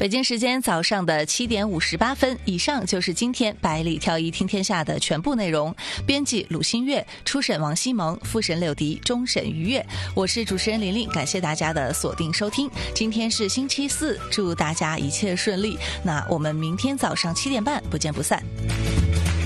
北京时间早上的7点58分，以上就是今天百里挑一听天下的全部内容。编辑鲁新月，初审王希蒙，复审柳迪，终审于月。我是主持人琳琳，感谢大家的锁定收听。今天是星期四，祝大家一切顺利。那我们明天早上7点半不见不散。